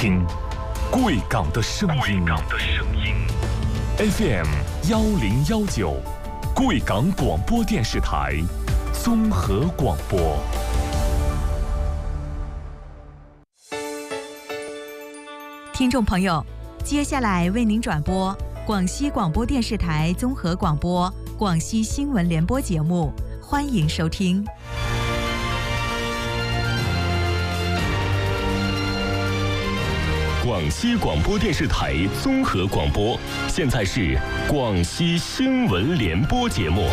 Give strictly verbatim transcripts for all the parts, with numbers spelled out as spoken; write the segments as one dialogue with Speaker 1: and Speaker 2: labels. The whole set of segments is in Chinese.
Speaker 1: 听贵港的声音。F M 幺零幺九，贵港广播电视台综合广播。
Speaker 2: 听众朋友，接下来为您转播广西广播电视台综合广播广西新闻联播节目，欢迎收听。
Speaker 1: 广西广播电视台综合广播，现在是广西新闻联播节目。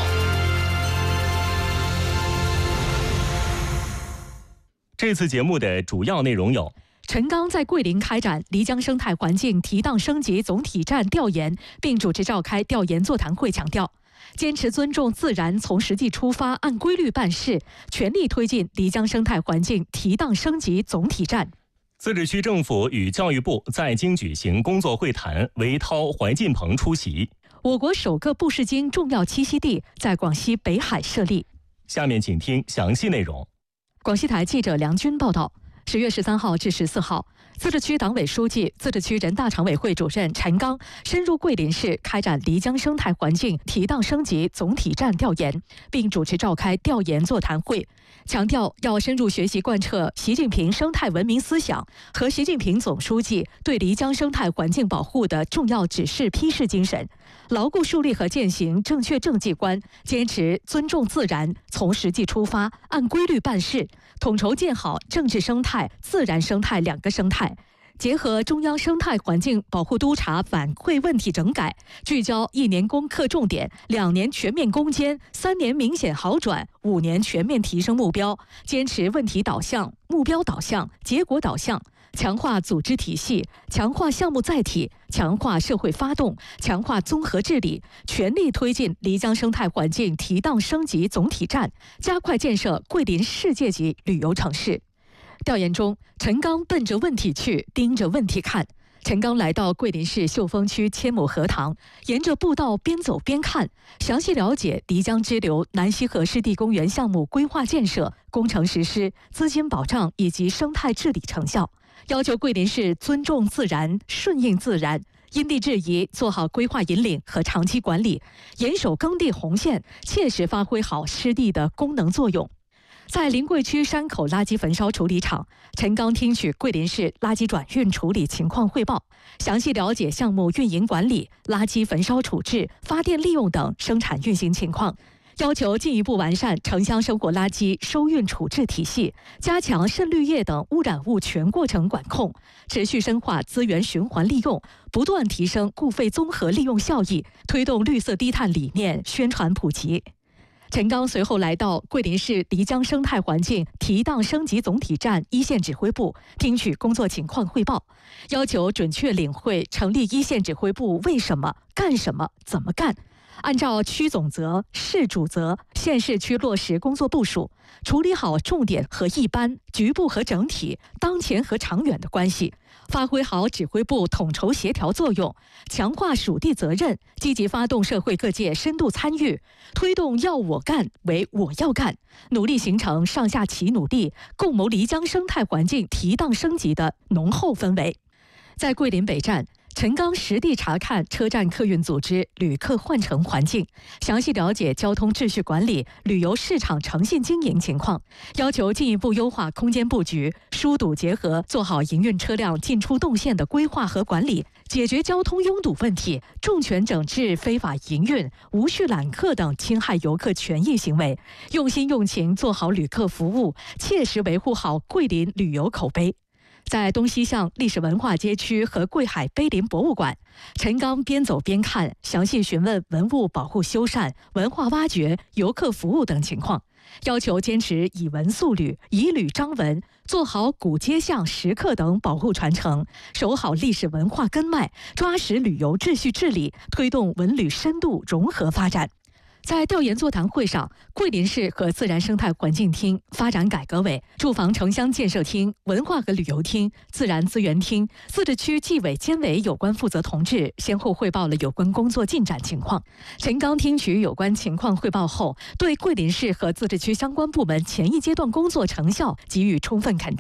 Speaker 3: 这次节目的主要内容有：
Speaker 4: 陈刚在桂林开展漓江生态环境提档升级总体战调研，并主持召开调研座谈会，强调坚持尊重自然，从实际出发，按规律办事，全力推进漓江生态环境提档升级总体战。
Speaker 3: 自治区政府与教育部在京举行工作会谈，韦涛、怀进鹏出席。
Speaker 4: 我国首个布氏鲸重要栖息地在广西北海设立。
Speaker 3: 下面请听详细内容。
Speaker 4: 广西台记者梁军报道。十月十三号至十四号，自治区党委书记、自治区人大常委会主任陈刚深入桂林市开展漓江生态环境提档升级总体战调研，并主持召开调研座谈会，强调要深入学习贯彻习近平生态文明思想和习近平总书记对漓江生态环境保护的重要指示批示精神，牢固树立和践行正确政绩观，坚持尊重自然，从实际出发，按规律办事，统筹建好政治生态、自然生态两个生态，结合中央生态环境保护督察反馈问题整改，聚焦一年攻克重点、两年全面攻坚、三年明显好转、五年全面提升目标，坚持问题导向、目标导向、结果导向，强化组织体系，强化项目载体，强化社会发动，强化综合治理，全力推进漓江生态环境提档升级总体战，加快建设桂林世界级旅游城市。调研中，陈刚奔着问题去，盯着问题看。陈刚来到桂林市秀峰区千亩荷塘，沿着步道边走边看，详细了解漓江支流南溪河湿地公园项目规划建设、工程实施、资金保障以及生态治理成效，要求桂林市尊重自然、顺应自然，因地制宜做好规划引领和长期管理，严守耕地红线，切实发挥好湿地的功能作用。在临桂区山口垃圾焚烧处理厂，陈刚听取桂林市垃圾转运处理情况汇报，详细了解项目运营管理、垃圾焚烧处置、发电利用等生产运行情况，要求进一步完善城乡生活垃圾收运处置体系，加强渗滤液等污染物全过程管控，持续深化资源循环利用，不断提升固废综合利用效益，推动绿色低碳理念宣传普及。陈刚随后来到桂林市漓江生态环境提档升级总体战一线指挥部，听取工作情况汇报，要求准确领会成立一线指挥部为什么、干什么、怎么干，按照区总责、市主责、县市区落实工作部署，处理好重点和一般、局部和整体、当前和长远的关系，发挥好指挥部统筹协调作用，强化属地责任，积极发动社会各界深度参与，推动要我干为我要干，努力形成上下齐努力，共谋漓江生态环境提档升级的浓厚氛围。在桂林北站，陈刚实地查看车站客运组织、旅客换乘环境，详细了解交通秩序管理、旅游市场诚信经营情况，要求进一步优化空间布局，疏堵结合，做好营运车辆进出动线的规划和管理，解决交通拥堵问题，重拳整治非法营运、无序揽客等侵害游客权益行为，用心用情做好旅客服务，切实维护好桂林旅游口碑。在东西向历史文化街区和桂海碑林博物馆，陈刚边走边看，详细询问文物保护修缮、文化挖掘、游客服务等情况，要求坚持以文塑旅、以旅彰文，做好古街巷、石刻等保护传承，守好历史文化根脉，抓实旅游秩序治理，推动文旅深度融合发展。在调研座谈会上，桂林市和自然生态环境厅、发展改革委、住房城乡建设厅、文化和旅游厅、自然资源厅、自治区纪委监委有关负责同志先后汇报了有关工作进展情况。陈刚听取有关情况汇报后，对桂林市和自治区相关部门前一阶段工作成效给予充分肯定。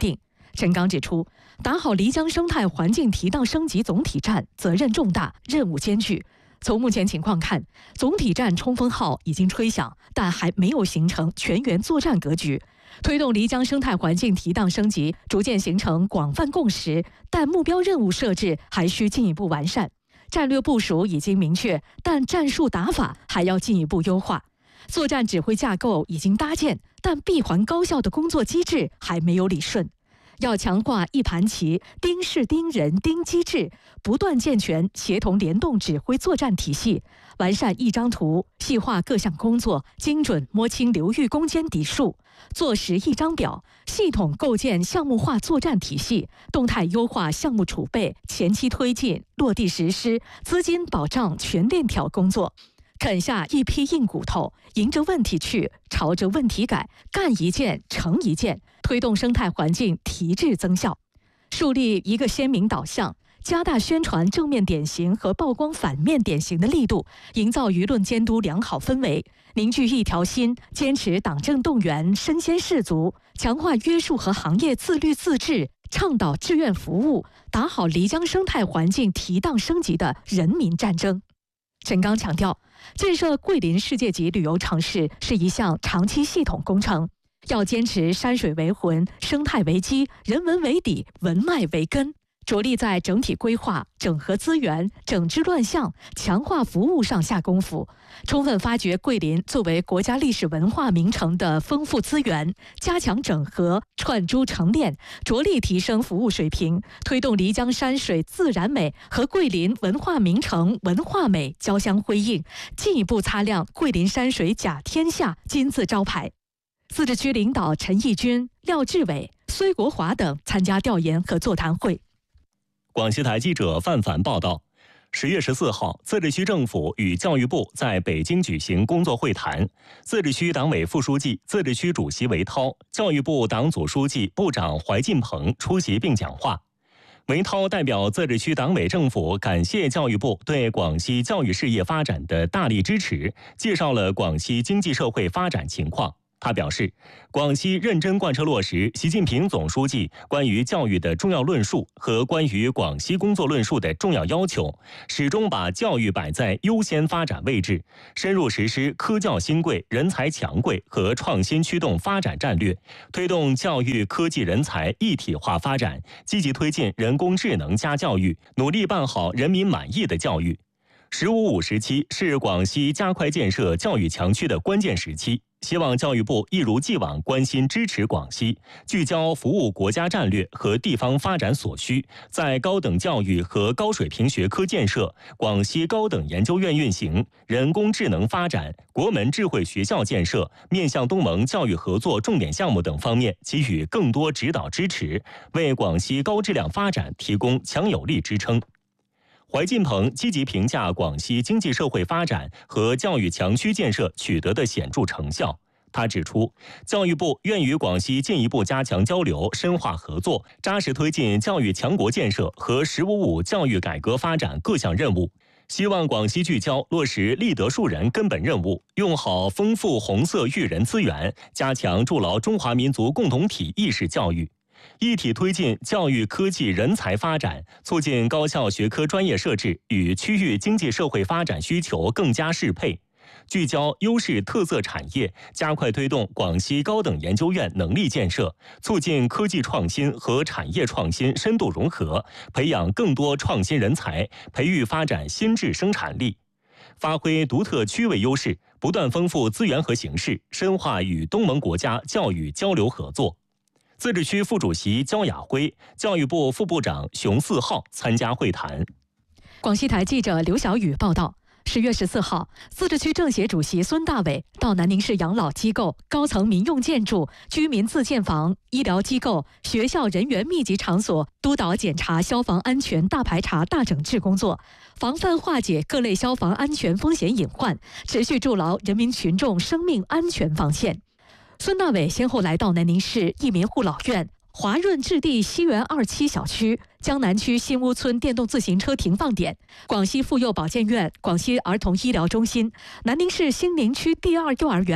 Speaker 4: 陈刚指出，打好漓江生态环境提档升级总体战责任重大，任务艰巨。从目前情况看，总体战冲锋号已经吹响，但还没有形成全员作战格局。推动漓江生态环境提档升级，逐渐形成广泛共识，但目标任务设置还需进一步完善。战略部署已经明确，但战术打法还要进一步优化。作战指挥架构已经搭建，但闭环高效的工作机制还没有理顺。要强化一盘棋、盯事盯人盯机制，不断健全协同联动指挥作战体系，完善一张图，细化各项工作，精准摸清流域攻坚敌数，做实一张表，系统构建项目化作战体系，动态优化项目储备，前期推进，落地实施，资金保障全链条工作。啃下一批硬骨头，迎着问题去，朝着问题改，干一件成一件，推动生态环境提质增效，树立一个鲜明导向，加大宣传正面典型和曝光反面典型的力度，营造舆论监督良好氛围，凝聚一条心，坚持党政动员、身先士卒，强化约束和行业自律自治，倡导志愿服务，打好漓江生态环境提档升级的人民战争。陈刚强调，建设桂林世界级旅游城市是一项长期系统工程，要坚持山水为魂、生态为基、人文为底、文脉为根，着力在整体规划、整合资源、整治乱象、强化服务上下功夫，充分发掘桂林作为国家历史文化名城的丰富资源，加强整合、串珠成链，着力提升服务水平，推动漓江山水自然美和桂林文化名城文化美交相辉映，进一步擦亮桂林山水甲天下金字招牌。自治区领导陈义军、廖志伟、崔国华等参加调研和座谈会。
Speaker 3: 广西台记者范凡报道，十月十四号，自治区政府与教育部在北京举行工作会谈，自治区党委副书记、自治区主席韦涛、教育部党组书记、部长怀进鹏出席并讲话。韦涛代表自治区党委政府感谢教育部对广西教育事业发展的大力支持，介绍了广西经济社会发展情况。他表示，广西认真贯彻落实习近平总书记关于教育的重要论述和关于广西工作论述的重要要求，始终把教育摆在优先发展位置，深入实施科教新贵、人才强贵和创新驱动发展战略，推动教育科技人才一体化发展，积极推进人工智能加教育，努力办好人民满意的教育。十五五时期是广西加快建设教育强区的关键时期，希望教育部一如既往关心支持广西，聚焦服务国家战略和地方发展所需，在高等教育和高水平学科建设、广西高等研究院运行、人工智能发展、国门智慧学校建设、面向东盟教育合作重点项目等方面给予更多指导支持，为广西高质量发展提供强有力支撑。怀进鹏积极评价广西经济社会发展和教育强区建设取得的显著成效。他指出，教育部愿与广西进一步加强交流、深化合作，扎实推进教育强国建设和“十五五”教育改革发展各项任务。希望广西聚焦落实立德树人根本任务，用好丰富红色育人资源，加强筑牢中华民族共同体意识教育。一体推进教育科技人才发展，促进高校学科专业设置与区域经济社会发展需求更加适配，聚焦优势特色产业，加快推动广西高等研究院能力建设，促进科技创新和产业创新深度融合，培养更多创新人才，培育发展新质生产力，发挥独特区位优势，不断丰富资源和形式，深化与东盟国家教育交流合作。自治区副主席焦雅辉、教育部副部长熊四浩参加会谈。
Speaker 4: 广西台记者刘小雨报道，十月十四号，自治区政协主席孙大伟到南宁市养老机构、高层民用建筑、居民自建房、医疗机构、学校人员密集场所督导检查消防安全大排查大整治工作，防范化解各类消防安全风险隐患，持续筑牢人民群众生命安全防线。孙大伟先后来到南宁市益民护老院、华润置地西园二期小区、江南区新屋村电动自行车停放点、广西妇幼保健院、广西儿童医疗中心、南宁市兴宁区第二幼儿园、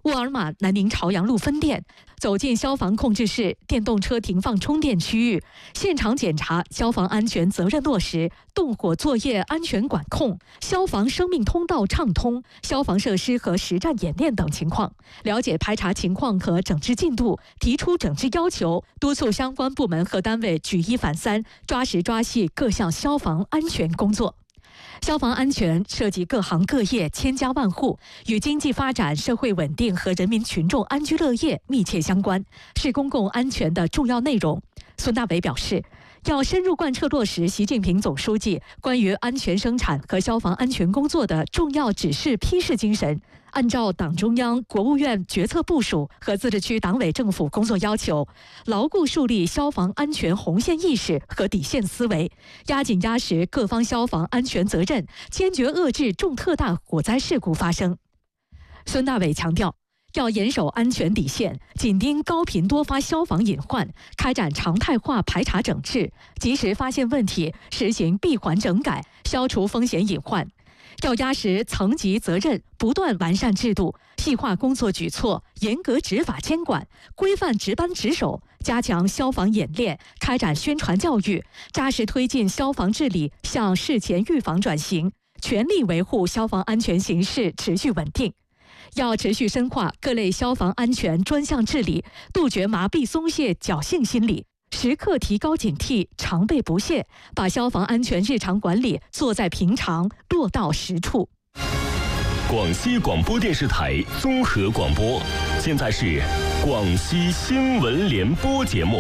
Speaker 4: 沃尔玛南宁朝阳路分店，走进消防控制室、电动车停放充电区域，现场检查消防安全责任落实、动火作业安全管控、消防生命通道畅通、消防设施和实战演练等情况，了解排查情况和整治进度，提出整治要求，督促相关部门和单位举一反三，抓实抓细各项消防安全工作。消防安全涉及各行各业千家万户，与经济发展、社会稳定和人民群众安居乐业密切相关，是公共安全的重要内容。孙大伟表示，要深入贯彻落实习近平总书记关于安全生产和消防安全工作的重要指示批示精神，按照党中央、国务院决策部署和自治区党委政府工作要求，牢固树立消防安全红线意识和底线思维，压紧压实各方消防安全责任，坚决遏制重特大火灾事故发生。孙大伟强调，要严守安全底线，紧盯高频多发消防隐患，开展常态化排查整治，及时发现问题，实行闭环整改，消除风险隐患。要压实层级责任，不断完善制度，细化工作举措，严格执法监管，规范值班值守，加强消防演练，开展宣传教育，扎实推进消防治理向事前预防转型，全力维护消防安全形势持续稳定。要持续深化各类消防安全专项治理，杜绝麻痹松懈侥幸心理，时刻提高警惕，常备不懈，把消防安全日常管理做在平常，落到实处。
Speaker 1: 广西广播电视台综合广播，现在是广西新闻联播节目。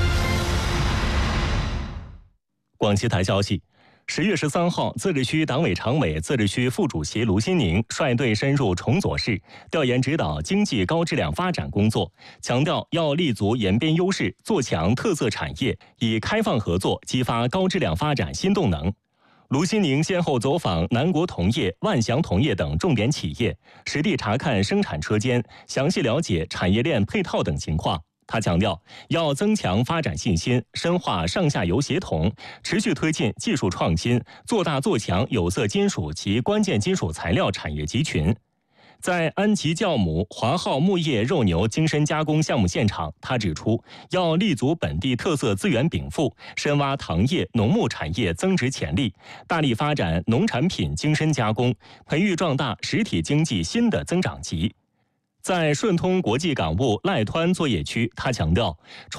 Speaker 3: 广西台消息。十月十三号，自治区党委常委、自治区副主席卢新宁率队深入崇左市，调研指导经济高质量发展工作，强调要立足延边优势，做强特色产业，以开放合作激发高质量发展新动能。卢新宁先后走访南国铜业、万祥铜业等重点企业，实地查看生产车间，详细了解产业链配套等情况。他强调，要增强发展信心，深化上下游协同，持续推进技术创新，做大做强有色金属及关键金属材料产业集群。在安吉酵母华浩牧业肉牛精深加工项目现场，他指出，要立足本地特色资源禀赋，深挖糖业、农牧产业增值潜力，大力发展农产品精深加工，培育壮大实体经济新的增长极。在顺通国际港务赖湍作业区，他强调，